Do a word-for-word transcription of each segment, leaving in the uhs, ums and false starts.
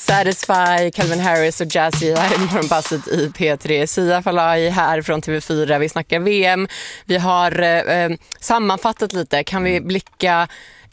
Satisfy, Calvin Harris och Jazzy här i Morgonpasset i P tre. Sia Falahi här från T V fyra. Vi snackar V M. Vi har eh, sammanfattat lite. Kan vi blicka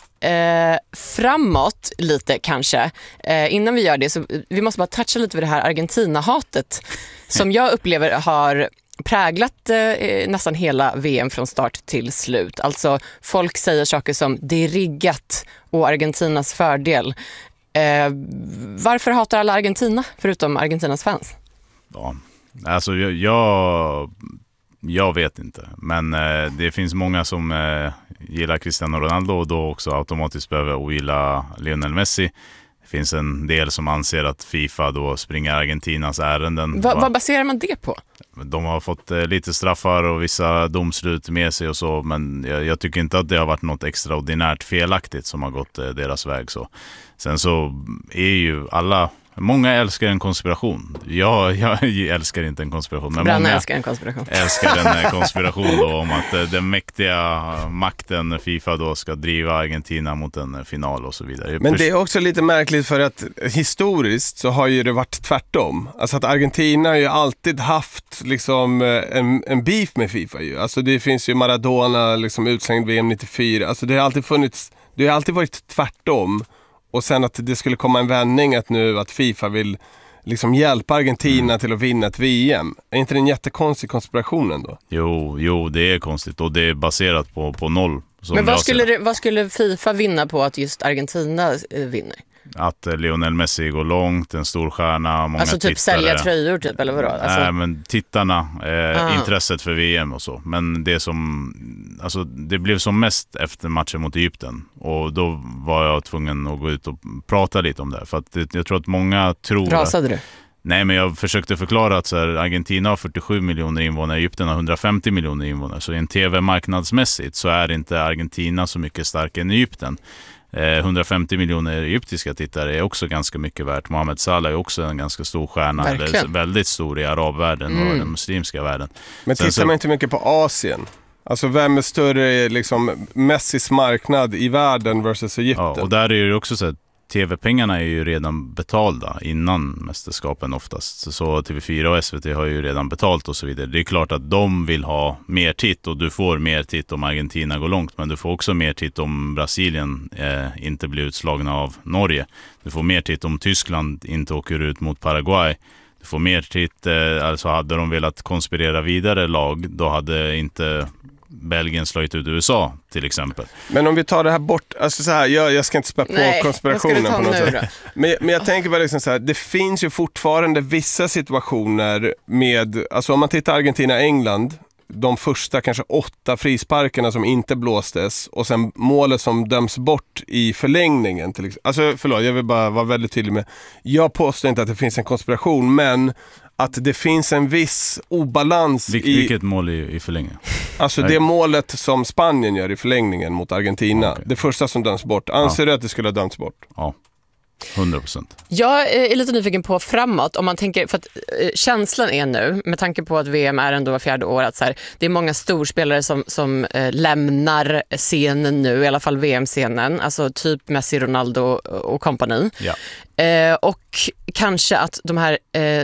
eh, framåt lite kanske? Eh, innan vi gör det så vi måste bara toucha lite vid det här Argentina-hatet som jag upplever har präglat eh, nästan hela V M från start till slut. Alltså folk säger saker som det är riggat och Argentinas fördel. Eh, varför hatar alla Argentina förutom Argentinas fans? Ja, alltså jag, jag, jag vet inte. Men eh, det finns många som eh, gillar Cristiano Ronaldo och då också automatiskt behöver ogilla Lionel Messi. Det finns en del som anser att FIFA då springer Argentinas ärenden. Va, vad baserar man det på? De har fått eh, lite straffar och vissa domslut med sig och så, men jag, jag tycker inte att det har varit något extraordinärt felaktigt som har gått eh, deras väg. Så. Sen så är ju alla, många älskar en konspiration. Jag, jag älskar inte en konspiration. Men Branna många älskar en konspiration. älskar en konspiration då om att eh, den mäktiga makten FIFA då ska driva Argentina mot en final och så vidare. Men det är också lite märkligt för att historiskt så har ju det varit tvärtom. Alltså att Argentina har ju alltid haft liksom en, en beef med FIFA ju. Alltså det finns ju Maradona liksom utslängd V M nittiofyra. Alltså det har alltid funnits, det har alltid varit tvärtom. Och sen att det skulle komma en vändning att nu att FIFA vill liksom hjälpa Argentina mm. till att vinna ett V M. Är inte det en jättekonstig konspiration ändå? Jo, jo, det är konstigt och det är baserat på, på noll. Men vad skulle, det, vad skulle FIFA vinna på att just Argentina vinner? Att Lionel Messi går långt, en stor stjärna, många alltså typ tittare. Sälja tröjor typ, eller vadå? Alltså... Nej, men tittarna, eh, ah. intresset för V M och så. Men det som, alltså det blev som mest efter matchen mot Egypten. Och då var jag tvungen att gå ut och prata lite om det. För att det, jag tror att många tror... Rasade du? Nej, men jag försökte förklara att så här, Argentina har fyrtiosju miljoner invånare, Egypten har hundrafemtio miljoner invånare. Så i en tv-marknadsmässigt så är inte Argentina så mycket starkare än Egypten. Eh, hundrafemtio miljoner egyptiska tittare är också ganska mycket värt. Mohamed Salah är också en ganska stor stjärna. Eller väldigt stor i arabvärlden mm. och den muslimska världen. Men tittar så... man inte mycket på Asien? Alltså vem är större liksom Messis marknad i världen versus Egypten? Ja, och där är det också så att tv-pengarna är ju redan betalda innan mästerskapen oftast. Så T V fyra och S V T har ju redan betalt och så vidare. Det är klart att de vill ha mer titt och du får mer titt om Argentina går långt. Men du får också mer titt om Brasilien eh, inte blir utslagna av Norge. Du får mer titt om Tyskland inte åker ut mot Paraguay. Du får mer titt, eh, alltså hade de velat konspirera vidare lag, då hade inte... Belgien slagit ut U S A till exempel. Men om vi tar det här bort, alltså så här, jag, jag ska inte spä på Nej, konspirationen på något sätt. Men, men jag tänker bara liksom så här, det finns ju fortfarande vissa situationer med, alltså om man tittar Argentina-England, de första kanske åtta frisparkerna som inte blåstes och sen målet som döms bort i förlängningen till exempel. Alltså förlåt, jag vill bara vara väldigt tydlig med, jag påstår inte att det finns en konspiration, men att det finns en viss obalans Vil- i... Vilket mål i, i förlängningen? Alltså det målet som Spanien gör i förlängningen mot Argentina. Okay. Det första som döms bort. Anser ja. du att det skulle ha dömts bort? Ja, hundra procent. Jag är lite nyfiken på framåt. Om man tänker, för att eh, känslan är nu, med tanke på att V M är ändå var fjärde år, att så här, det är många storspelare som, som eh, lämnar scenen nu, i alla fall V M-scenen. Alltså typ Messi, Ronaldo och kompani. Ja. Eh, och kanske att de här eh,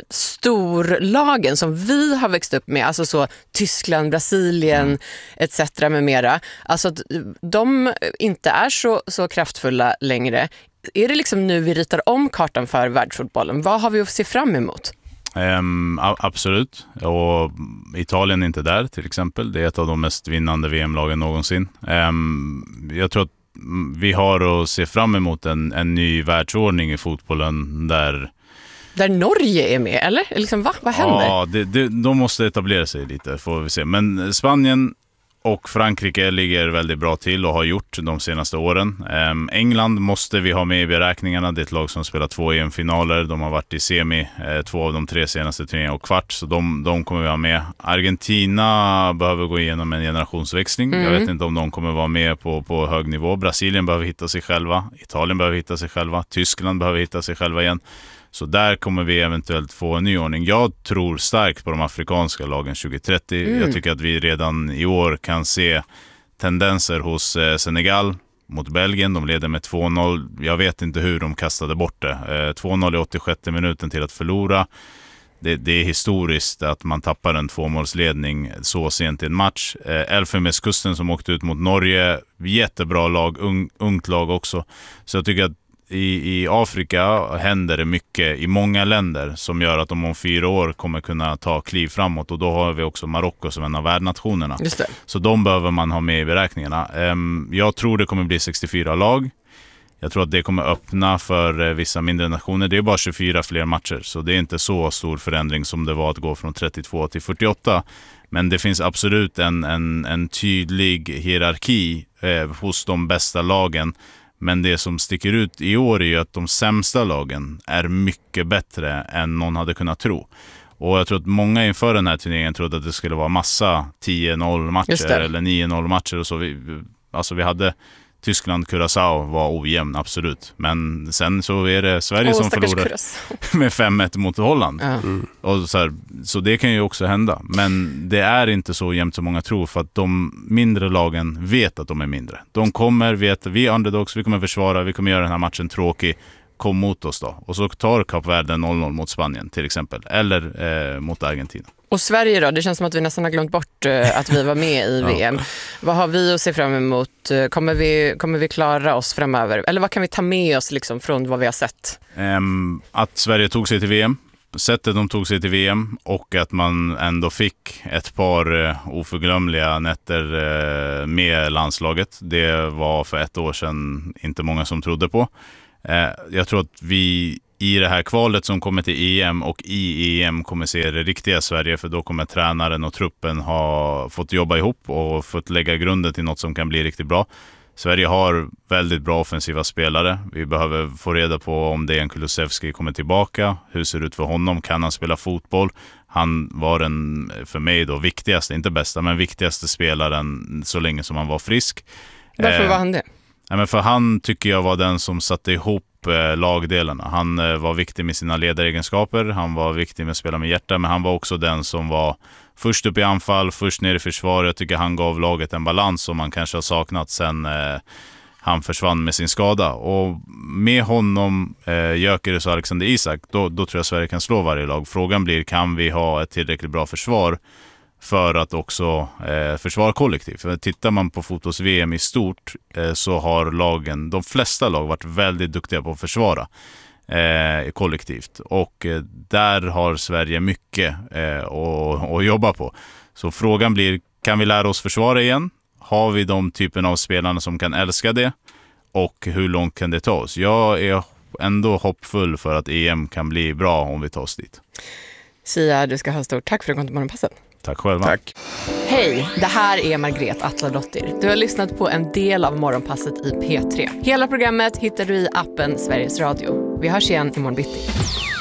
storlagen som vi har växt upp med, alltså så Tyskland, Brasilien mm. et cetera med mera, alltså att de inte är så, så kraftfulla längre. Är det liksom nu vi ritar om kartan för världsfotbollen? Vad har vi att se fram emot? Um, a- absolut. Och Italien är inte där till exempel. Det är ett av de mest vinnande V M-lagen någonsin. Um, jag tror att vi har att se fram emot en, en ny världsordning i fotbollen där... Där Norge är med, eller? Liksom, va? Vad händer? Ja, det, det, de måste etablera sig lite, får vi se. Men Spanien och Frankrike ligger väldigt bra till och har gjort de senaste åren. Um, England måste vi ha med i beräkningarna. Det är ett lag som spelar två E M-finaler. De har varit i semi eh, två av de tre senaste turneringarna och kvart. Så de, de kommer vi ha med. Argentina behöver gå igenom en generationsväxling. Mm. Jag vet inte om de kommer vara med på, på hög nivå. Brasilien behöver hitta sig själva. Italien behöver hitta sig själva. Tyskland behöver hitta sig själva igen. Så där kommer vi eventuellt få en ny ordning. Jag tror starkt på de afrikanska lagen tjugo trettio. Mm. Jag tycker att vi redan i år kan se tendenser hos eh, Senegal, mot Belgien. De leder med två noll. Jag vet inte hur de kastade bort det. Eh, två noll i åttiosjätte minuten till att förlora. Det, det är historiskt att man tappar en tvåmålsledning så sent i en match. Eh, Elfenbenskusten som åkte ut mot Norge. Jättebra lag, ung, ungt lag också. Så jag tycker att I, I Afrika händer det mycket i många länder som gör att de om fyra år kommer kunna ta kliv framåt, och då har vi också Marocko som en av värdnationerna. Just det. Så de behöver man ha med i beräkningarna. Um, jag tror det kommer bli sextiofyra lag. Jag tror att det kommer öppna för uh, vissa mindre nationer. Det är bara tjugofyra fler matcher, så det är inte så stor förändring som det var att gå från trettiotvå till fyrtioåtta. Men det finns absolut en, en, en tydlig hierarki eh, hos de bästa lagen. Men det som sticker ut i år är ju att de sämsta lagen är mycket bättre än någon hade kunnat tro. Och jag tror att många inför den här turneringen trodde att det skulle vara massa tio noll matcher eller nio noll matcher och så. Vi, alltså vi hade Tyskland, Curaçao var ojämn, absolut. Men sen så är det Sverige oh, som förlorar med fem ett mot Holland. Mm. Och så, här, så det kan ju också hända. Men det är inte så jämnt som många tror, för att de mindre lagen vet att de är mindre. De kommer, vet vi är underdogs, vi kommer försvara, vi kommer göra den här matchen tråkig. Kom mot oss då. Och så tar Kap Verde noll noll mot Spanien till exempel. Eller eh, mot Argentina. Och Sverige då? Det känns som att vi nästan har glömt bort eh, att vi var med i V M. Ja. Vad har vi att se fram emot? Kommer vi, kommer vi klara oss framöver? Eller vad kan vi ta med oss liksom från vad vi har sett? Um, att Sverige tog sig till V M. Sättet de tog sig till V M, och att man ändå fick ett par uh, oförglömliga nätter uh, med landslaget. Det var för ett år sedan inte många som trodde på. Jag tror att vi i det här kvalet som kommer till E M och i E M kommer se det riktiga Sverige, för då kommer tränaren och truppen ha fått jobba ihop och fått lägga grunden till något som kan bli riktigt bra. Sverige har väldigt bra offensiva spelare. Vi behöver få reda på om Dejan Kulusevski kommer tillbaka. Hur ser det ut för honom? Kan han spela fotboll? Han var den, för mig då, viktigaste, inte bästa, men viktigaste spelaren så länge som han var frisk. Varför var han det? Ja, men för han tycker jag var den som satte ihop eh, lagdelarna. Han eh, var viktig med sina ledaregenskaper, han var viktig med att spela med hjärta, men han var också den som var först upp i anfall, först ner i försvar. Jag tycker han gav laget en balans som man kanske har saknat sen eh, han försvann med sin skada. Och med honom, eh, Gyökeres och Alexander Isak, då, då tror jag Sverige kan slå varje lag. Frågan blir, kan vi ha ett tillräckligt bra försvar för att också eh, försvara kollektivt? För tittar man på fotbolls-V M i stort eh, så har lagen, de flesta lag varit väldigt duktiga på att försvara eh, kollektivt. Och eh, där har Sverige mycket eh, att, att jobba på. Så frågan blir, kan vi lära oss försvara igen? Har vi de typen av spelarna som kan älska det? Och hur långt kan det ta oss? Jag är ändå hoppfull för att E M kan bli bra om vi tar oss dit. Sia, du ska ha stort tack för att du kom till Morgonpasset. Tack själva. Tack. Hej, det här är Margret Atladottir. Du har lyssnat på en del av Morgonpasset i P tre. Hela programmet hittar du i appen Sveriges Radio. Vi hörs igen imorgon bitti.